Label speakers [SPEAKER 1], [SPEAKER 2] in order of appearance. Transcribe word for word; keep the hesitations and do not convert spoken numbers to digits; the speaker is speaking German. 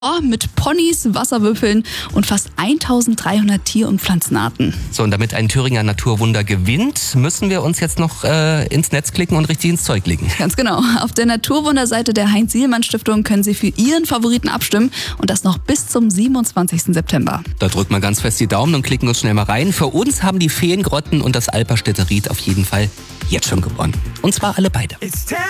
[SPEAKER 1] mit Ponys, Wasserwürfeln und fast eintausenddreihundert Tier- und Pflanzenarten.
[SPEAKER 2] So, und damit ein Thüringer Naturwunder gewinnt, müssen wir uns jetzt noch äh, ins Netz klicken und richtig ins Zeug legen.
[SPEAKER 1] Ganz genau. Auf der Naturwunderseite der Heinz-Sielmann-Stiftung können Sie für Ihren Favoriten abstimmen und das noch bis zum siebenundzwanzigsten September.
[SPEAKER 2] Da drücken wir ganz fest die Daumen und klicken uns schnell mal rein. Für uns haben die Feengrotten und das Alperstädter Ried auf jeden Fall jetzt schon gewonnen. Und zwar alle beide.